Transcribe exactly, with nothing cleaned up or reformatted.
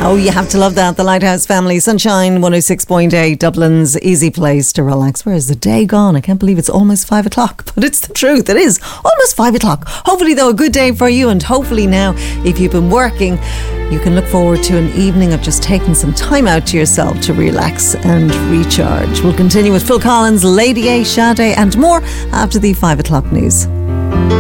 Oh, you have to love that. The Lighthouse Family, Sunshine one oh six point eight, Dublin's easy place to relax. Where is the day gone? I can't believe it's almost five o'clock, but it's the truth. It is almost five o'clock. Hopefully, though, a good day for you. And hopefully now, if you've been working, you can look forward to an evening of just taking some time out to yourself to relax and recharge. We'll continue with Phil Collins, Lady A, Sade and more after the five o'clock news.